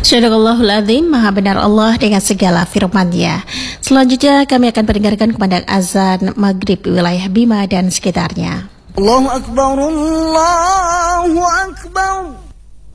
Sadaqallahul Adzim, Maha benar Allah dengan segala firman-Nya. Selanjutnya kami akan mendengarkan kumandang azan maghrib wilayah Bima dan sekitarnya. Allahu Akbar, Allahu Akbar.